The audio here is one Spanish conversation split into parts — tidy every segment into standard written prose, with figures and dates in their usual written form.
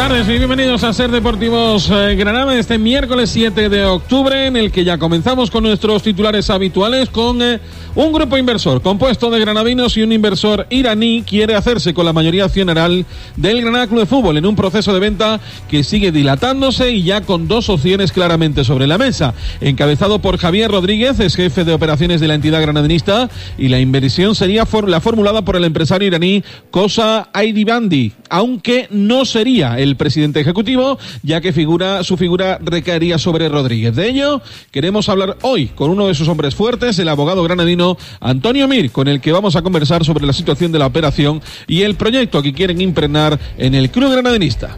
tardes y bienvenidos a Ser Deportivos Granada, este miércoles 7 de octubre, en el que ya comenzamos con nuestros titulares habituales, con un grupo inversor compuesto de granadinos y un inversor iraní quiere hacerse con la mayoría accionarial del Granada Club de Fútbol en un proceso de venta que sigue dilatándose y ya con dos opciones claramente sobre la mesa. Encabezado por Javier Rodríguez, es jefe de operaciones de la entidad granadinista, y la inversión sería la formulada por el empresario iraní Kosa Aydibandi, aunque no sería el presidente ejecutivo, ya que su figura recaería sobre Rodríguez. De ello queremos hablar hoy con uno de sus hombres fuertes, el abogado granadino Antonio Mir, con el que vamos a conversar sobre la situación de la operación y el proyecto que quieren impregnar en el club granadinista.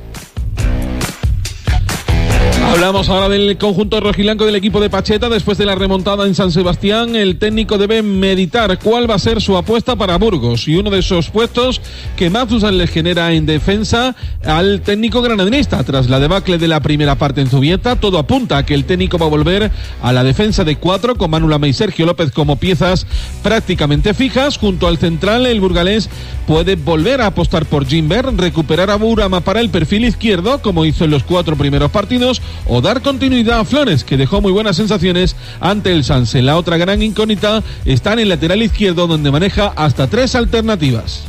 Hablamos ahora del conjunto rojiblanco del equipo de Pacheta. Después de la remontada en San Sebastián, el técnico debe meditar cuál va a ser su apuesta para Burgos, y uno de esos puestos que más dudas le genera en defensa al técnico granadinista. Tras la debacle de la primera parte en Zubieta, todo apunta a que el técnico va a volver a la defensa de 4 con Manu Lama y Sergio López como piezas prácticamente fijas. Junto al central, el burgalés puede volver a apostar por Gimber, recuperar a Burama para el perfil izquierdo, como hizo en los 4 primeros partidos, o dar continuidad a Flores, que dejó muy buenas sensaciones ante el Sanse. La otra gran incógnita está en el lateral izquierdo, donde maneja hasta 3 alternativas.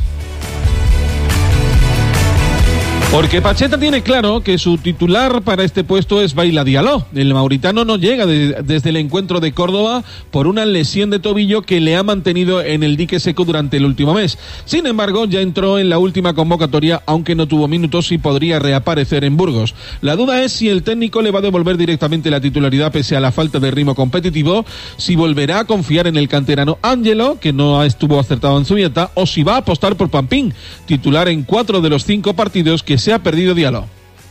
Porque Pacheta tiene claro que su titular para este puesto es Baila Diallo. El mauritano no llega desde el encuentro de Córdoba por una lesión de tobillo que le ha mantenido en el dique seco durante el último mes. Sin embargo, ya entró en la última convocatoria, aunque no tuvo minutos, y podría reaparecer en Burgos. La duda es si el técnico le va a devolver directamente la titularidad pese a la falta de ritmo competitivo, si volverá a confiar en el canterano Ángelo, que no estuvo acertado en Zubieta, o si va a apostar por Pampín, titular en 4 de los 5 partidos que se ha perdido Diallo.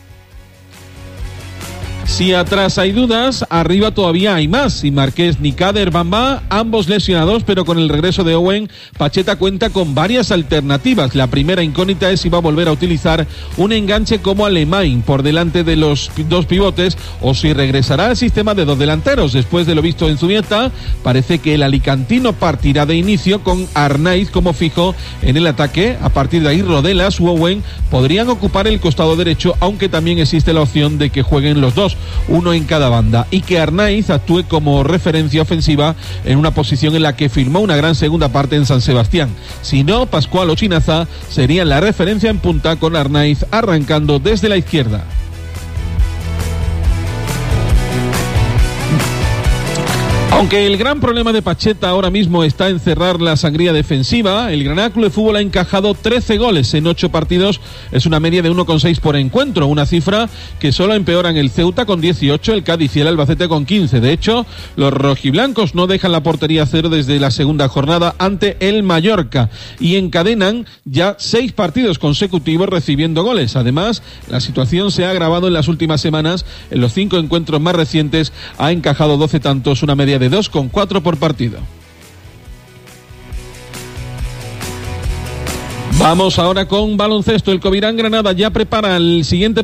Si atrás hay dudas, arriba todavía hay más. Y Marqués ni Kader Bamba, ambos lesionados, pero con el regreso de Owen, Pacheta cuenta con varias alternativas. La primera incógnita es si va a volver a utilizar un enganche como Alemán por delante de los 2 pivotes, o si regresará al sistema de 2 delanteros. Después de lo visto en Zubieta, parece que el alicantino partirá de inicio con Arnaiz como fijo en el ataque. A partir de ahí, Rodelas u Owen podrían ocupar el costado derecho, aunque también existe la opción de que jueguen los dos, uno en cada banda, y que Arnaiz actúe como referencia ofensiva en una posición en la que firmó una gran segunda parte en San Sebastián. Si no, Pascual o Chinaza serían la referencia en punta, con Arnaiz arrancando desde la izquierda. Aunque el gran problema de Pacheta ahora mismo está en cerrar la sangría defensiva, el Granada Club de Fútbol ha encajado 13 goles en 8 partidos, es una media de 1,6 por encuentro, una cifra que solo empeoran el Ceuta con 18, el Cádiz y el Albacete con 15. De hecho, los rojiblancos no dejan la portería a cero desde la segunda jornada ante el Mallorca, y encadenan ya 6 partidos consecutivos recibiendo goles. Además, la situación se ha agravado en las últimas semanas. En los 5 encuentros más recientes ha encajado 12 tantos, una media de 2,4 por partido. Vamos ahora con baloncesto. El Covirán Granada ya prepara el siguiente